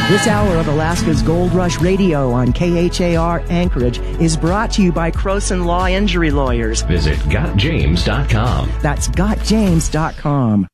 This hour of Alaska's Gold Rush Radio on KHAR Anchorage is brought to you by Croson Law Injury Lawyers. Visit GotJames.com. That's GotJames.com.